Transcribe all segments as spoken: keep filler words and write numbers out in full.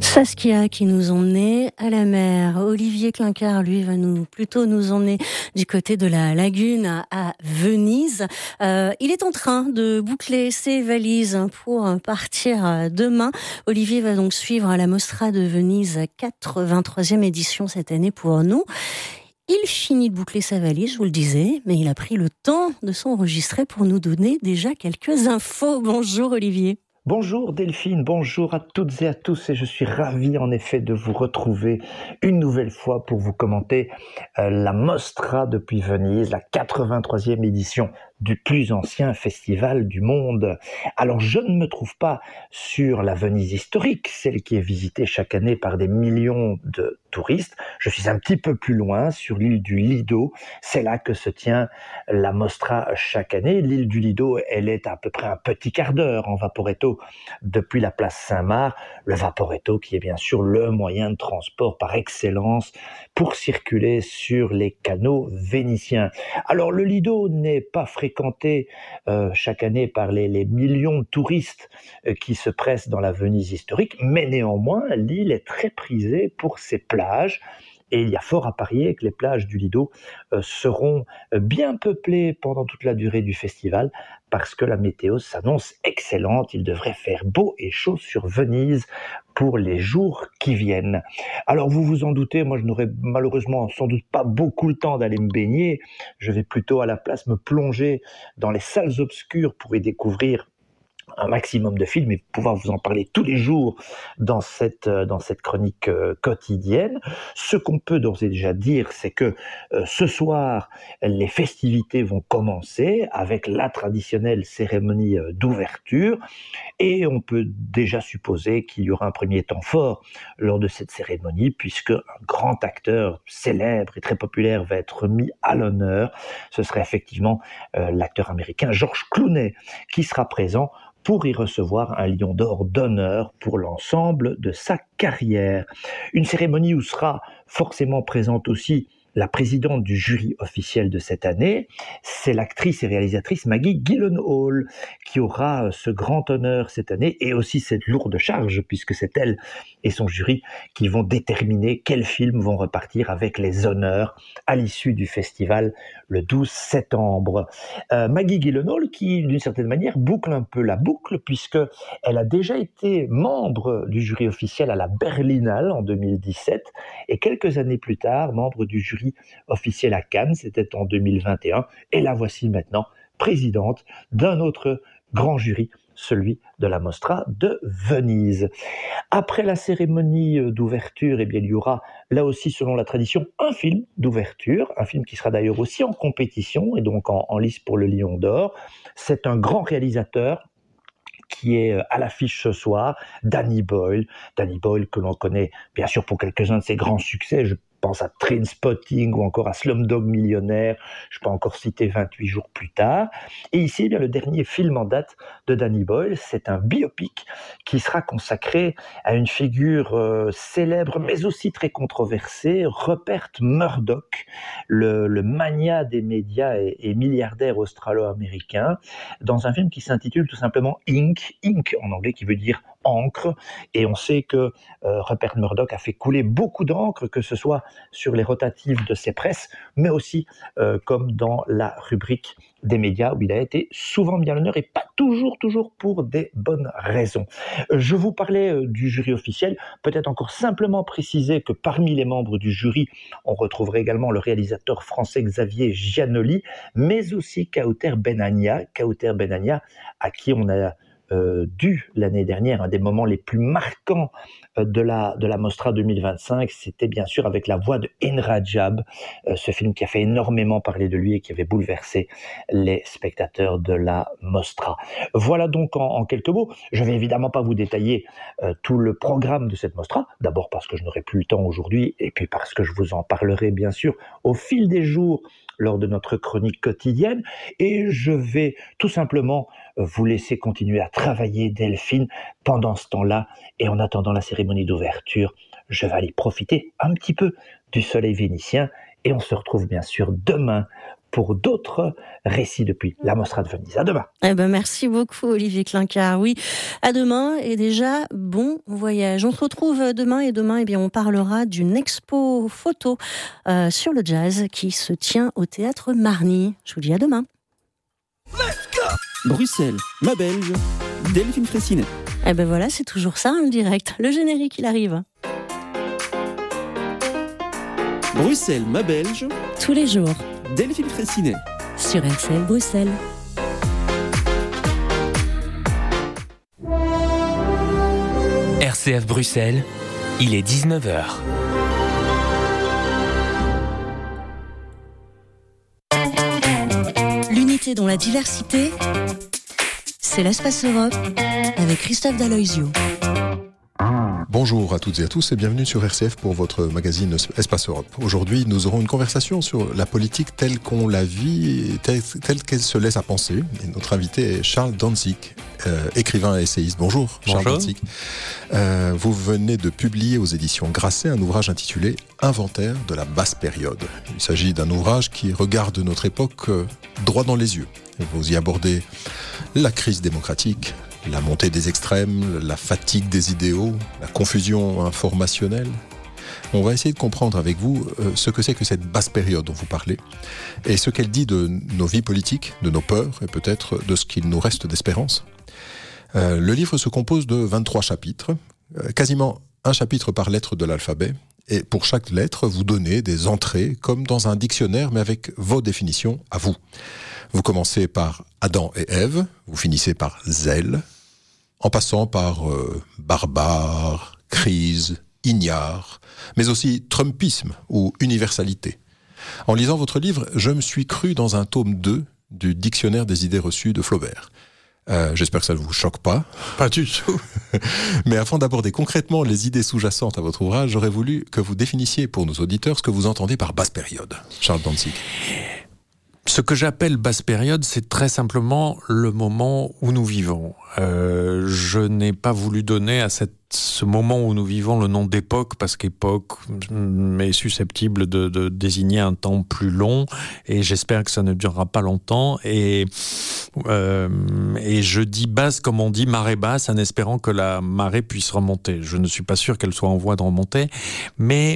Saskia qui nous emmenait à la mer. Olivier Clincard, lui, va nous plutôt nous emmener du côté de la lagune à, à Venise. Euh, il est en train de boucler ses valises pour partir demain. Olivier va donc suivre la Mostra de Venise, quatre-vingt-troisième édition cette année pour nous. Il finit de boucler sa valise, je vous le disais, mais il a pris le temps de s'enregistrer pour nous donner déjà quelques infos. Bonjour Olivier. Bonjour Delphine, bonjour à toutes et à tous, et je suis ravi en effet de vous retrouver une nouvelle fois pour vous commenter euh, la Mostra depuis Venise, la quatre-vingt-troisième édition du plus ancien festival du monde. Alors je ne me trouve pas sur la Venise historique, celle qui est visitée chaque année par des millions de touristes. Je suis un petit peu plus loin, sur l'île du Lido. C'est là que se tient la Mostra chaque année. L'île du Lido, elle est à peu près un petit quart d'heure en Vaporetto depuis la place Saint-Marc. Le Vaporetto qui est bien sûr le moyen de transport par excellence pour circuler sur les canaux vénitiens. Alors le Lido n'est pas fréquenté euh, chaque année par les, les millions de touristes euh, qui se pressent dans la Venise historique, mais néanmoins l'île est très prisée pour ses plages. Et il y a fort à parier que les plages du Lido euh, seront bien peuplées pendant toute la durée du festival parce que la météo s'annonce excellente. Il devrait faire beau et chaud sur Venise pour les jours qui viennent. Alors vous vous en doutez, moi je n'aurai malheureusement sans doute pas beaucoup le temps d'aller me baigner. Je vais plutôt à la place me plonger dans les salles obscures pour y découvrir un maximum de films et pouvoir vous en parler tous les jours dans cette, dans cette chronique euh, quotidienne. Ce qu'on peut d'ores et déjà dire, c'est que euh, ce soir, les festivités vont commencer avec la traditionnelle cérémonie euh, d'ouverture et on peut déjà supposer qu'il y aura un premier temps fort lors de cette cérémonie puisque un grand acteur célèbre et très populaire va être mis à l'honneur. Ce serait effectivement euh, l'acteur américain George Clooney qui sera présent pour y recevoir un lion d'or d'honneur pour l'ensemble de sa carrière. Une cérémonie où sera forcément présente aussi la présidente du jury officiel de cette année, c'est l'actrice et réalisatrice Maggie Gyllenhaal qui aura ce grand honneur cette année et aussi cette lourde charge puisque c'est elle et son jury qui vont déterminer quels films vont repartir avec les honneurs à l'issue du festival le douze septembre. Euh, Maggie Gyllenhaal qui d'une certaine manière boucle un peu la boucle puisque elle a déjà été membre du jury officiel à la Berlinale en deux mille dix-sept et quelques années plus tard membre du jury officiel à Cannes, c'était en deux mille vingt et un, et la voici maintenant présidente d'un autre grand jury, celui de la Mostra de Venise. Après la cérémonie d'ouverture, eh bien, il y aura là aussi, selon la tradition, un film d'ouverture, un film qui sera d'ailleurs aussi en compétition et donc en, en lice pour le Lion d'Or. C'est un grand réalisateur qui est à l'affiche ce soir, Danny Boyle. Danny Boyle que l'on connaît bien sûr pour quelques-uns de ses grands succès, je pense à Trainspotting ou encore à Slumdog Millionnaire, je peux encore citer vingt-huit jours plus tard. Et ici, eh bien, le dernier film en date de Danny Boyle, c'est un biopic qui sera consacré à une figure euh, célèbre mais aussi très controversée, Rupert Murdoch, le, le magnat des médias et, et milliardaire australo-américain, dans un film qui s'intitule tout simplement Ink, Ink en anglais qui veut dire encre, et on sait que euh, Rupert Murdoch a fait couler beaucoup d'encre, que ce soit sur les rotatives de ses presses, mais aussi euh, comme dans la rubrique des médias où il a été souvent mis à l'honneur et pas toujours, toujours pour des bonnes raisons. Je vous parlais euh, du jury officiel, peut-être encore simplement préciser que parmi les membres du jury, on retrouverait également le réalisateur français Xavier Giannoli, mais aussi Kauter Benania, Kauter Benania à qui on a Euh, dû l'année dernière, un des moments les plus marquants euh, de la, de la Mostra deux mille vingt-cinq, c'était bien sûr avec la voix de Enra Jab, euh, ce film qui a fait énormément parler de lui et qui avait bouleversé les spectateurs de la Mostra. Voilà donc en, en quelques mots. Je vais évidemment pas vous détailler euh, tout le programme de cette Mostra, d'abord parce que je n'aurai plus le temps aujourd'hui et puis parce que je vous en parlerai bien sûr au fil des jours lors de notre chronique quotidienne et je vais tout simplement vous laisser continuer à travailler Delphine pendant ce temps-là et en attendant la cérémonie d'ouverture, je vais aller profiter un petit peu du soleil vénitien et on se retrouve bien sûr demain pour d'autres récits depuis la Mostra de Venise. À demain. Eh ben, merci beaucoup, Olivier Klinkert. Oui, à demain et déjà, bon voyage. On se retrouve demain et demain, eh bien, on parlera d'une expo photo euh, sur le jazz qui se tient au Théâtre Marny. Je vous dis à demain. Bruxelles, ma belge, Delphine Fraissinet. Eh ben voilà, c'est toujours ça, en direct. Le générique, il arrive. Bruxelles, ma belge. Tous les jours. Delphine Fraissinet. Sur R C F Bruxelles. R C F Bruxelles, il est dix-neuf heures. L'unité dans la diversité, c'est l'Espace Europe avec Christophe Daloisio. Bonjour à toutes et à tous et bienvenue sur R C F pour votre magazine Espace Europe. Aujourd'hui, nous aurons une conversation sur la politique telle qu'on la vit, telle, telle qu'elle se laisse à penser. Et notre invité est Charles Dantzig, euh, écrivain et essayiste. Bonjour, Charles Bonjour. Dantzig. Euh, vous venez de publier aux éditions Grasset un ouvrage intitulé Inventaire de la basse période. Il s'agit d'un ouvrage qui regarde notre époque euh, droit dans les yeux. Vous y abordez la crise démocratique, la montée des extrêmes, la fatigue des idéaux, la confusion informationnelle. On va essayer de comprendre avec vous euh, ce que c'est que cette basse période dont vous parlez et ce qu'elle dit de nos vies politiques, de nos peurs et peut-être de ce qu'il nous reste d'espérance. Euh, le livre se compose de vingt-trois chapitres, euh, quasiment un chapitre par lettre de l'alphabet. Et pour chaque lettre, vous donnez des entrées comme dans un dictionnaire, mais avec vos définitions à vous. Vous commencez par Adam et Ève, vous finissez par zèle, en passant par euh, barbare, crise, ignare, mais aussi trumpisme ou universalité. En lisant votre livre, je me suis cru dans un tome deux du Dictionnaire des idées reçues de Flaubert. Euh, j'espère que ça ne vous choque pas. Pas du tout. Mais avant d'aborder concrètement les idées sous-jacentes à votre ouvrage, j'aurais voulu que vous définissiez pour nos auditeurs ce que vous entendez par basse période. Charles Dantzig. Ce que j'appelle basse période, c'est très simplement le moment où nous vivons. Euh, je n'ai pas voulu donner à cette, ce moment où nous vivons le nom d'époque, parce qu'époque est susceptible de, de désigner un temps plus long, et j'espère que ça ne durera pas longtemps. Et, euh, et je dis basse comme on dit marée basse, en espérant que la marée puisse remonter. Je ne suis pas sûr qu'elle soit en voie de remonter, mais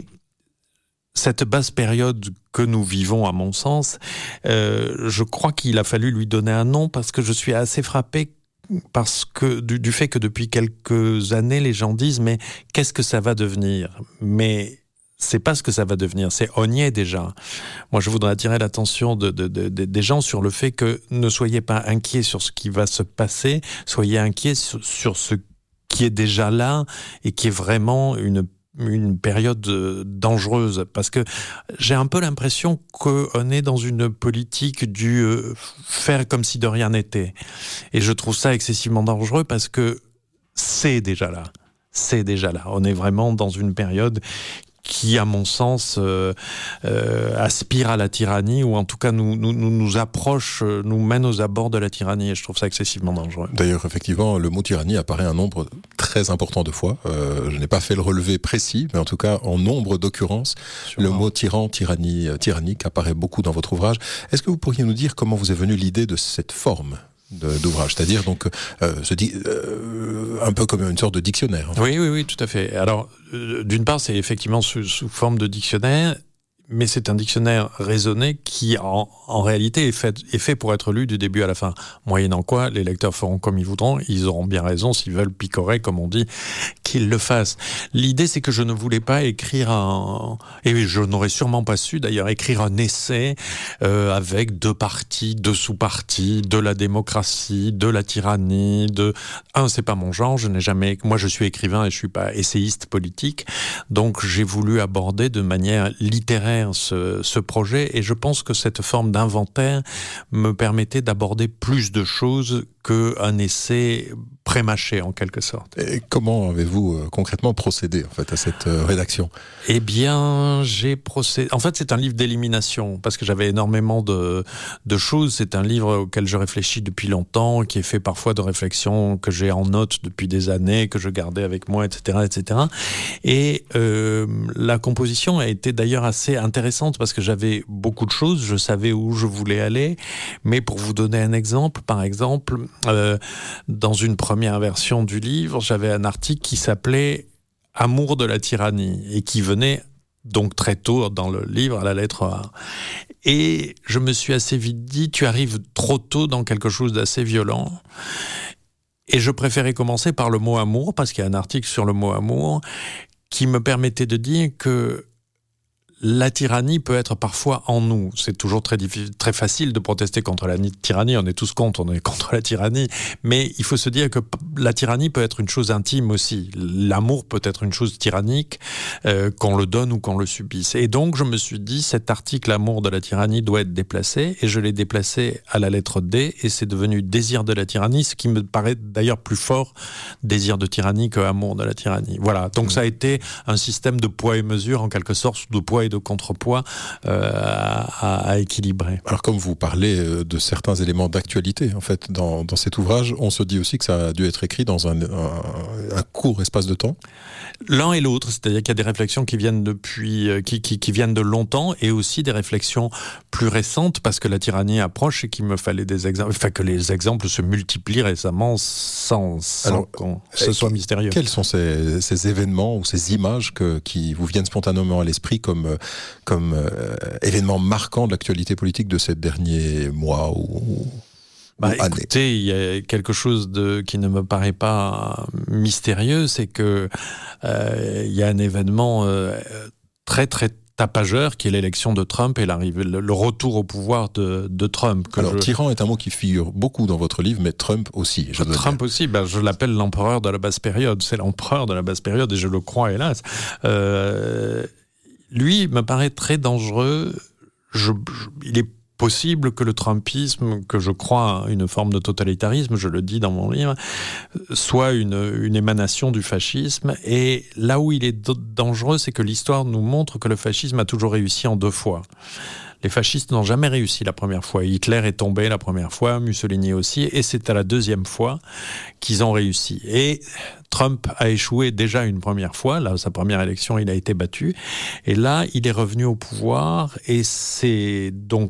cette basse période que nous vivons, à mon sens, euh, je crois qu'il a fallu lui donner un nom parce que je suis assez frappé parce que du, du fait que depuis quelques années, les gens disent « mais qu'est-ce que ça va devenir ?» Mais c'est pas ce que ça va devenir, c'est on y est déjà. Moi, je voudrais attirer l'attention de, de, de, de, des gens sur le fait que ne soyez pas inquiets sur ce qui va se passer, soyez inquiets sur, sur ce qui est déjà là et qui est vraiment une une période dangereuse, parce que j'ai un peu l'impression qu'on est dans une politique du euh, faire comme si de rien n'était. Et je trouve ça excessivement dangereux parce que c'est déjà là. C'est déjà là. On est vraiment dans une période qui, à mon sens, euh, euh, aspire à la tyrannie, ou en tout cas nous, nous, nous approche, nous mène aux abords de la tyrannie, et je trouve ça excessivement dangereux. D'ailleurs, effectivement, le mot tyrannie apparaît un nombre très important de fois. Euh, je n'ai pas fait le relevé précis, mais en tout cas, en nombre d'occurrences, Sûrement. Le mot tyran, tyrannie, euh, tyrannique apparaît beaucoup dans votre ouvrage. Est-ce que vous pourriez nous dire comment vous est venue l'idée de cette forme de, d'ouvrage, c'est-à-dire donc euh, se dit, euh, un peu comme une sorte de dictionnaire. En fait. Oui, oui, oui, tout à fait. Alors, euh, d'une part, c'est effectivement sous, sous forme de dictionnaire, mais c'est un dictionnaire raisonné qui, en, en réalité, est fait, est fait pour être lu du début à la fin. Moyennant quoi, les lecteurs feront comme ils voudront, ils auront bien raison, s'ils veulent picorer, comme on dit, qu'ils le fassent. L'idée, c'est que je ne voulais pas écrire un... Et je n'aurais sûrement pas su, d'ailleurs, écrire un essai euh, avec deux parties, deux sous-parties, de la démocratie, de la tyrannie, de... Un, c'est pas mon genre, je n'ai jamais... Moi, je suis écrivain et je suis pas essayiste politique, donc j'ai voulu aborder de manière littéraire Ce, ce projet, et je pense que cette forme d'inventaire me permettait d'aborder plus de choses qu'un essai prémâché en quelque sorte. Et comment avez-vous avez-vous euh, concrètement procédé en fait à cette euh, rédaction? Eh bien, j'ai procédé. En fait, c'est un livre d'élimination parce que j'avais énormément de de choses. C'est un livre auquel je réfléchis depuis longtemps, qui est fait parfois de réflexions que j'ai en note depuis des années, que je gardais avec moi, et cetera, et cetera. Et euh, la composition a été d'ailleurs assez intéressante parce que j'avais beaucoup de choses. Je savais où je voulais aller, mais pour vous donner un exemple, par exemple, euh, dans une première version du livre, j'avais un article qui s'appelait « Amour de la tyrannie » et qui venait donc très tôt dans le livre, à la lettre A. Et je me suis assez vite dit « Tu arrives trop tôt dans quelque chose d'assez violent ». Et je préférais commencer par le mot « amour » parce qu'il y a un article sur le mot « amour » qui me permettait de dire que la tyrannie peut être parfois en nous. C'est toujours très difficile, très facile de protester contre la tyrannie. On est tous contre, on est contre la tyrannie. Mais il faut se dire que la tyrannie peut être une chose intime aussi. L'amour peut être une chose tyrannique, euh, qu'on le donne ou qu'on le subisse. Et donc, je me suis dit, cet article, l'amour de la tyrannie, doit être déplacé. Et je l'ai déplacé à la lettre D. Et c'est devenu désir de la tyrannie, ce qui me paraît d'ailleurs plus fort, désir de tyrannie, que amour de la tyrannie. Voilà. Donc, mmh. ça a été un système de poids et mesure, en quelque sorte, de poids et de contrepoids euh, à, à équilibrer. Alors comme vous parlez de certains éléments d'actualité en fait dans, dans cet ouvrage, on se dit aussi que ça a dû être écrit dans un, un, un court espace de temps. L'un et l'autre, c'est-à-dire qu'il y a des réflexions qui viennent depuis, qui, qui, qui viennent de longtemps et aussi des réflexions plus récentes parce que la tyrannie approche et qu'il me fallait des exemples, enfin que les exemples se multiplient récemment sans, sans Alors, qu'on ce soit mystérieux. Quels sont ces, ces événements ou ces images que, qui vous viennent spontanément à l'esprit comme comme euh, événement marquant de l'actualité politique de ces derniers mois ou, bah, ou années? Écoutez, il y a quelque chose de, qui ne me paraît pas mystérieux, c'est que euh, il y a un événement euh, très très tapageur qui est l'élection de Trump et l'arrivée, le, le retour au pouvoir de, de Trump. Que Alors, je... tyran est un mot qui figure beaucoup dans votre livre, mais Trump aussi. Je Trump dire. aussi, ben, je l'appelle l'empereur de la basse période. C'est l'empereur de la basse période et je le crois, hélas. Euh, Lui me paraît très dangereux. Je, je, il est possible que le trumpisme, que je crois une forme de totalitarisme, je le dis dans mon livre, soit une, une émanation du fascisme. Et là où il est dangereux, c'est que l'histoire nous montre que le fascisme a toujours réussi en deux fois. Les fascistes n'ont jamais réussi la première fois. Hitler est tombé la première fois, Mussolini aussi, et c'est à la deuxième fois qu'ils ont réussi. Et Trump a échoué déjà une première fois. Là, sa première élection, il a été battu. Et là, il est revenu au pouvoir, et c'est donc